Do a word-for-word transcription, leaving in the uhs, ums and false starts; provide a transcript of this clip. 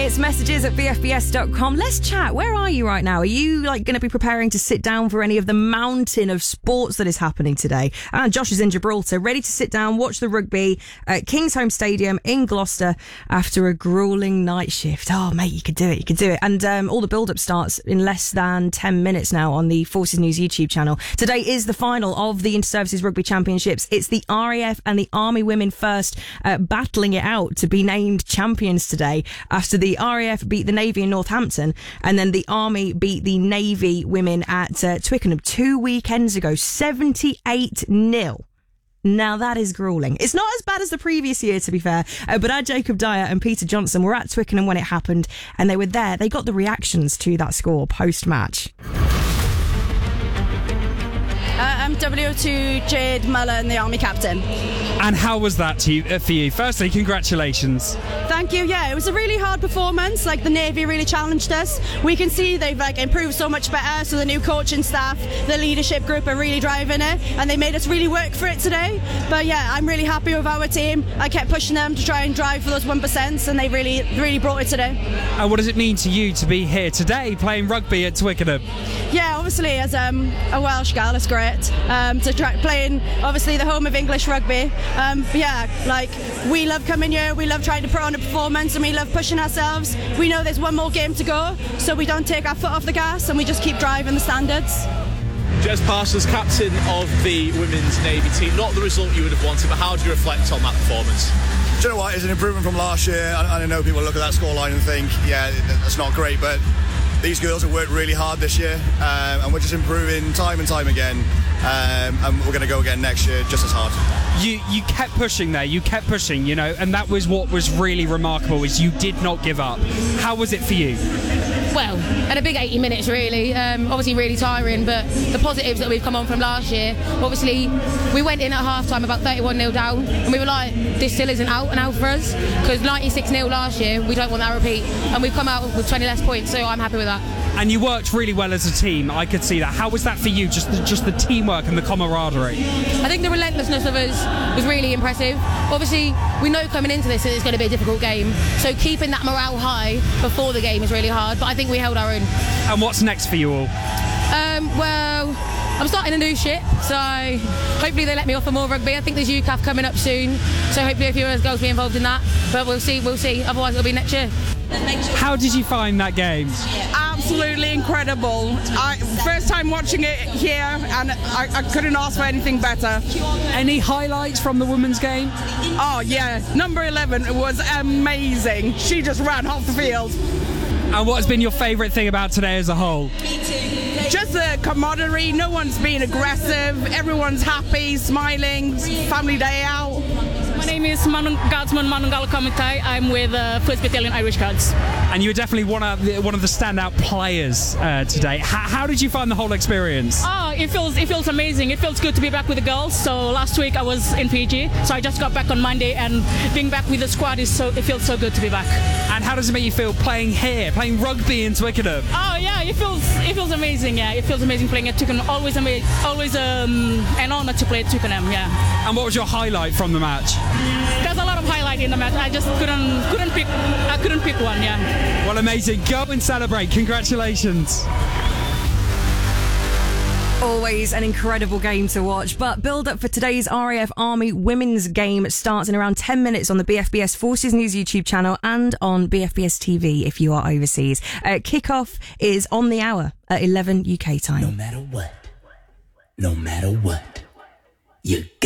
It's messages at b f b s dot com. Let's chat. Where are you right now? Are you like going to be preparing to sit down for any of the mountain of sports that is happening today? And Josh is in Gibraltar, ready to sit down, watch the rugby at Kingsholm Stadium in Gloucester after a gruelling night shift. Oh, mate, you could do it. You could do it. And um, all the build-up starts in less than ten minutes now on the Forces News YouTube channel. Today is the final of the Inter-Services Rugby Championships. It's the R A F and the Army Women First uh, battling it out to be named champions today after the R A F beat the Navy in Northampton and then the Army beat the Navy women at uh, Twickenham two weekends ago, seventy-eight nil. Now that is gruelling. It's not as bad as the previous year, to be fair, uh, but our Jacob Dyer and Peter Johnson were at Twickenham when it happened and they were there. They got the reactions to that score post-match. Uh, I'm W O two Jade Mullen, the Army captain. And how was that to you, uh, for you? Firstly, congratulations. Thank you. Yeah, it was a really hard performance. Like, the Navy really challenged us. We can see they've like improved so much better. So the new coaching staff, the leadership group are really driving it, and they made us really work for it today. But yeah, I'm really happy with our team. I kept pushing them to try and drive for those one percent, and they really, really brought it today. And what does it mean to you to be here today playing rugby at Twickenham? Yeah, obviously as um, a Welsh gal, it's great. Um, to try playing, obviously the home of English rugby. Um, but yeah, like, we love coming here, we love trying to put on a performance, and we love pushing ourselves. We know there's one more game to go, so we don't take our foot off the gas and we just keep driving the standards. Jez Parsons, captain of the women's Navy team. Not the result you would have wanted, but how do you reflect on that performance? Do you know what? It's an improvement from last year. I, I know people look at that scoreline and think, yeah, that's not great, but these girls have worked really hard this year, um, and we're just improving time and time again, um, and we're going to go again next year just as hard. You you kept pushing there, you kept pushing, you know, and that was what was really remarkable, is you did not give up. How was it for you? Well, at a big eighty minutes really, um, obviously really tiring, but the positives that we've come on from last year, obviously we went in at half time about thirty-one nil down, and we were like, this still isn't out and out for us, because ninety-six nil last year, we don't want that repeat, and we've come out with twenty less points, so I'm happy with that. And you worked really well as a team, I could see that. How was that for you, just the, just the teamwork and the camaraderie? I think the relentlessness of us was really impressive. Obviously, we know coming into this that it's going to be a difficult game, so keeping that morale high before the game is really hard, but I think we held our own. And what's next for you all? Um, well, I'm starting a new ship, so hopefully they let me off for more rugby. I think there's U C A F coming up soon, so hopefully a few of us girls will be involved in that, but we'll see, we'll see, otherwise it'll be next year. How did you find that game? Absolutely incredible. I, first time watching it here, and I, I couldn't ask for anything better. Any highlights from the women's game? Oh yeah, number eleven was amazing. She just ran half the field. And what has been your favourite thing about today as a whole? Just the camaraderie, no one's being aggressive, everyone's happy, smiling, family day out. My name is Manu, Guardsman Manunggal Kamitai. I'm with uh, first Battalion Irish Guards. And you were definitely one of the, one of the standout players uh, today. How, how did you find the whole experience? Oh, it feels it feels amazing. It feels good to be back with the girls. So last week I was in Fiji, so I just got back on Monday, and being back with the squad is so it feels so good to be back. And how does it make you feel playing here, playing rugby in Twickenham? Oh yeah, it feels it feels amazing. Yeah, it feels amazing playing at Twickenham. Always amazing, always um, an honour to play at Twickenham. Yeah. And what was your highlight from the match? There's a lot of highlight in the match. I just couldn't couldn't pick I couldn't pick one. Yeah. Well, amazing. Go and celebrate. Congratulations. Always an incredible game to watch, but build up for today's R A F Army women's game starts in around ten minutes on the B F B S Forces News YouTube channel and on B F B S T V if you are overseas. Uh, kickoff is on the hour at eleven U K time. No matter what, no matter what, you